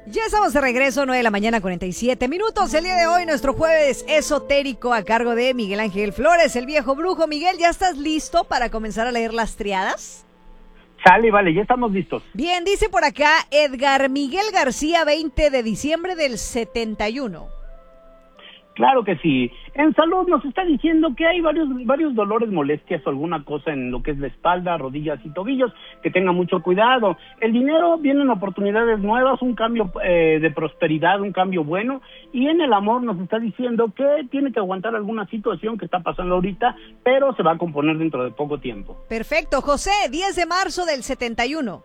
Ya estamos de regreso, 9 de la mañana, 47 minutos. El día de hoy, nuestro jueves esotérico a cargo de Miguel Ángel Flores, el viejo brujo. Miguel, ¿ya estás listo para comenzar a leer las triadas? Sale, vale, ya estamos listos. Bien, dice por acá Edgar Miguel García, 20 de diciembre del 71. Claro que sí. En salud nos está diciendo que hay varios dolores, molestias o alguna cosa en lo que es la espalda, rodillas y tobillos, que tenga mucho cuidado. El dinero, vienen oportunidades nuevas, un cambio de prosperidad, un cambio bueno. Y en el amor nos está diciendo que tiene que aguantar alguna situación que está pasando ahorita, pero se va a componer dentro de poco tiempo. Perfecto. José, 10 de marzo del 71.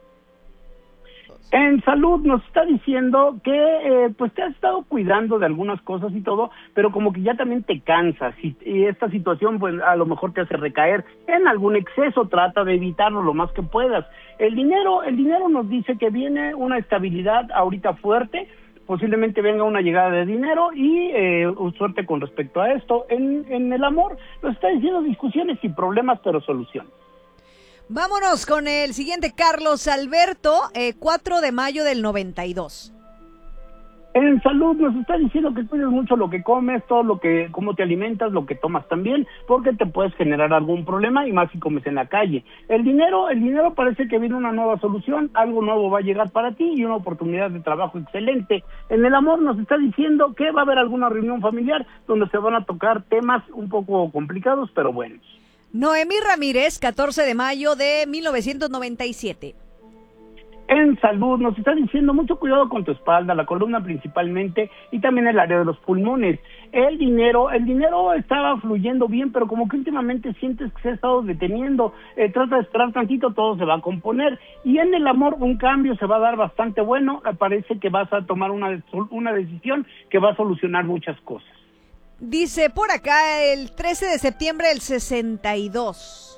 En salud nos está diciendo que pues te has estado cuidando de algunas cosas y todo, pero como que ya también te cansas y esta situación pues a lo mejor te hace recaer en algún exceso. Trata de evitarlo lo más que puedas. El dinero nos dice que viene una estabilidad ahorita fuerte, posiblemente venga una llegada de dinero y suerte con respecto a esto. En el amor nos está diciendo discusiones y problemas, pero soluciones. Vámonos con el siguiente, Carlos Alberto, 4 de mayo del 92. En salud nos está diciendo que cuides mucho lo que comes, cómo te alimentas, lo que tomas también, porque te puedes generar algún problema y más si comes en la calle. El dinero parece que viene una nueva solución, algo nuevo va a llegar para ti y una oportunidad de trabajo excelente. En el amor nos está diciendo que va a haber alguna reunión familiar donde se van a tocar temas un poco complicados, pero buenos. Noemí Ramírez, 14 de mayo de 1997. En salud nos está diciendo mucho cuidado con tu espalda, la columna principalmente y también el área de los pulmones. El dinero estaba fluyendo bien, pero como que últimamente sientes que se ha estado deteniendo. Trata de esperar tantito, todo se va a componer. Y en el amor un cambio se va a dar bastante bueno. Parece que vas a tomar una decisión que va a solucionar muchas cosas. Dice por acá el 13 de septiembre del 62.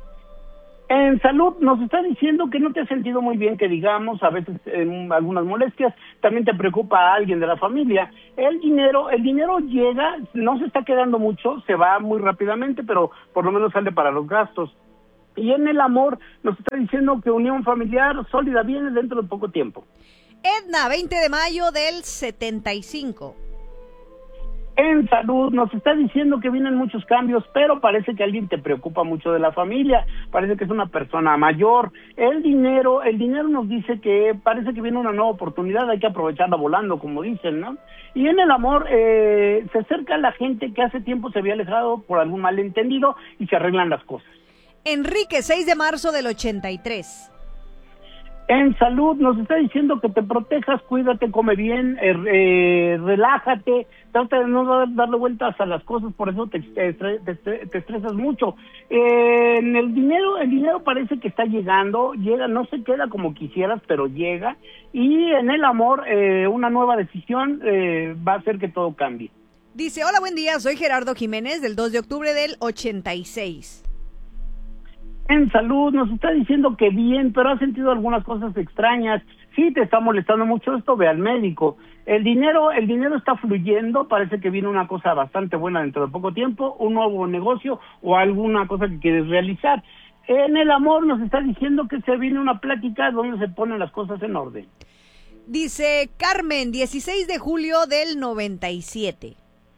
En salud nos está diciendo que no te has sentido muy bien, que digamos, a veces algunas molestias, también te preocupa a alguien de la familia. El dinero llega, no se está quedando mucho, se va muy rápidamente, pero por lo menos sale para los gastos. Y en el amor nos está diciendo que unión familiar sólida viene dentro de poco tiempo. Edna, 20 de mayo del 75. En salud nos está diciendo que vienen muchos cambios, pero parece que alguien te preocupa mucho de la familia, parece que es una persona mayor. El dinero nos dice que parece que viene una nueva oportunidad, hay que aprovecharla volando, como dicen, ¿no? Y en el amor se acerca a la gente que hace tiempo se había alejado por algún malentendido y se arreglan las cosas. Enrique, 6 de marzo del 83. En salud nos está diciendo que te protejas, cuídate, come bien, relájate, trata de no darle vueltas a las cosas, por eso te estresas mucho. En el dinero parece que está llega, no se queda como quisieras, pero llega. Y en el amor, una nueva decisión va a hacer que todo cambie. Dice, hola, buen día, soy Gerardo Jiménez, del 2 de octubre del 86. En salud nos está diciendo que bien, pero has sentido algunas cosas extrañas. Si te está molestando mucho esto, ve al médico. El dinero está fluyendo, parece que viene una cosa bastante buena dentro de poco tiempo, un nuevo negocio o alguna cosa que quieres realizar. En el amor nos está diciendo que se viene una plática donde se ponen las cosas en orden. Dice Carmen, 16 de julio del 97.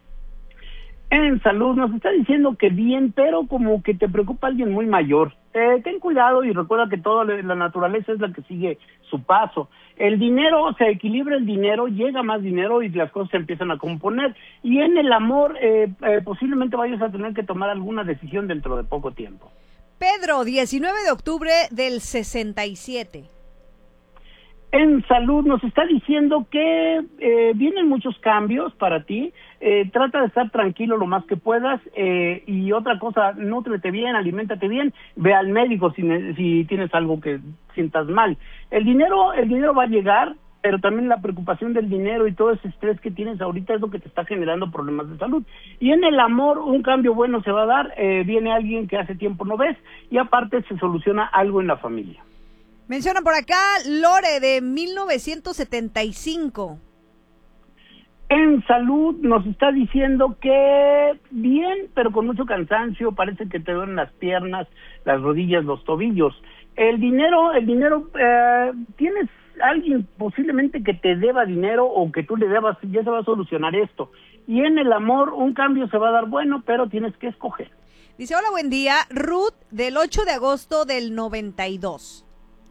En salud nos está diciendo que bien, pero como que te preocupa alguien muy mayor. Ten cuidado y recuerda que toda la naturaleza es la que sigue su paso. El dinero, se equilibra el dinero, llega más dinero y las cosas se empiezan a componer. Y en el amor posiblemente vayas a tener que tomar alguna decisión dentro de poco tiempo. Pedro, 19 de octubre del 67. En salud nos está diciendo que vienen muchos cambios para ti. Trata de estar tranquilo lo más que puedas, y otra cosa, nútrete bien, aliméntate bien, ve al médico si tienes algo que sientas mal. El dinero va a llegar, pero también la preocupación del dinero y todo ese estrés que tienes ahorita es lo que te está generando problemas de salud. Y en el amor un cambio bueno se va a dar, viene alguien que hace tiempo no ves y aparte se soluciona algo en la familia. Menciona por acá Lore, de 1975. En salud nos está diciendo que bien, pero con mucho cansancio, parece que te duelen las piernas, las rodillas, los tobillos. El dinero, tienes alguien posiblemente que te deba dinero o que tú le debas, ya se va a solucionar esto. Y en el amor un cambio se va a dar bueno, pero tienes que escoger. Dice, hola, buen día, Ruth, del 8 de agosto del 92.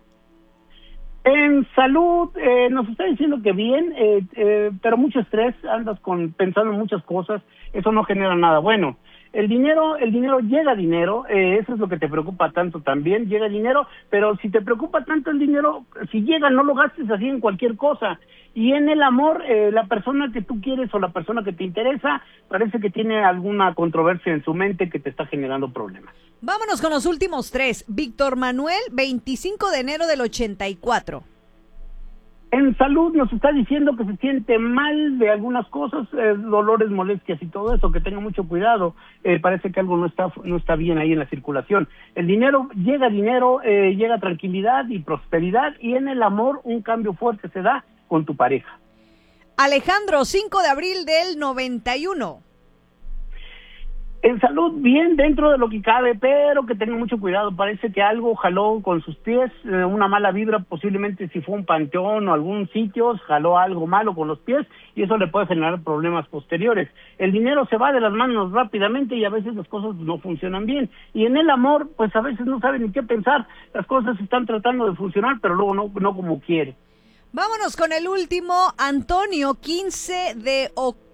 En salud, nos está diciendo que bien, pero mucho estrés, andas pensando en muchas cosas, eso no genera nada bueno. El dinero, llega dinero, eso es lo que te preocupa tanto también, llega dinero, pero si te preocupa tanto el dinero, si llega, no lo gastes así en cualquier cosa. Y en el amor, la persona que tú quieres o la persona que te interesa, parece que tiene alguna controversia en su mente que te está generando problemas. Vámonos con los últimos 3. Víctor Manuel, 25 de enero del 84. En salud nos está diciendo que se siente mal de algunas cosas, dolores, molestias y todo eso, que tenga mucho cuidado. Parece que algo no está bien ahí en la circulación. El dinero, llega tranquilidad y prosperidad, y en el amor un cambio fuerte se da con tu pareja. Alejandro, 5 de abril del 91. En salud, bien dentro de lo que cabe, pero que tenga mucho cuidado. Parece que algo jaló con sus pies, una mala vibra, posiblemente si fue un panteón o algún sitio, jaló algo malo con los pies y eso le puede generar problemas posteriores. El dinero se va de las manos rápidamente y a veces las cosas no funcionan bien. Y en el amor, pues a veces no sabe ni qué pensar. Las cosas están tratando de funcionar, pero luego no como quiere. Vámonos con el último, Antonio, 15 de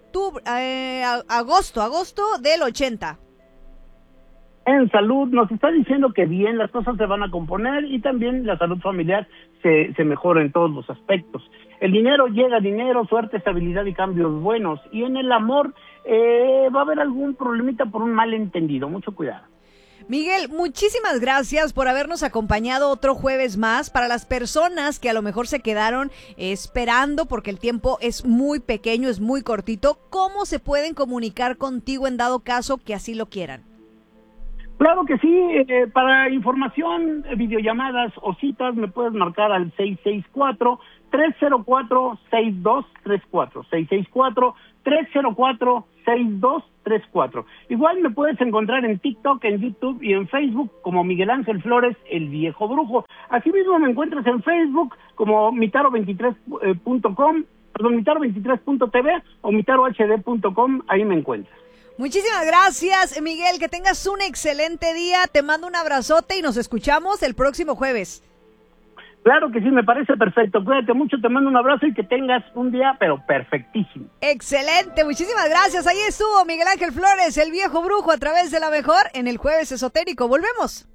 agosto del 80. En salud nos está diciendo que bien, las cosas se van a componer y también la salud familiar se mejora en todos los aspectos. El dinero, llega dinero, suerte, estabilidad y cambios buenos. Y en el amor va a haber algún problemita por un malentendido, mucho cuidado. Miguel, muchísimas gracias por habernos acompañado otro jueves más. Para las personas que a lo mejor se quedaron esperando porque el tiempo es muy pequeño, es muy cortito, ¿cómo se pueden comunicar contigo en dado caso que así lo quieran? Claro que sí, para información, videollamadas o citas me puedes marcar al 664-304-6234, 664-304-6234. Igual me puedes encontrar en TikTok, en YouTube y en Facebook como Miguel Ángel Flores, el viejo brujo. Asimismo me encuentras en Facebook como mitaro23.com, mitaro23.tv o mitarohd.com, ahí me encuentras. Muchísimas gracias, Miguel, que tengas un excelente día, te mando un abrazote y nos escuchamos el próximo jueves. Claro que sí, me parece perfecto, cuídate mucho, te mando un abrazo y que tengas un día, pero perfectísimo. Excelente, muchísimas gracias, ahí estuvo Miguel Ángel Flores, el viejo brujo, a través de La Mejor en el Jueves Esotérico, volvemos.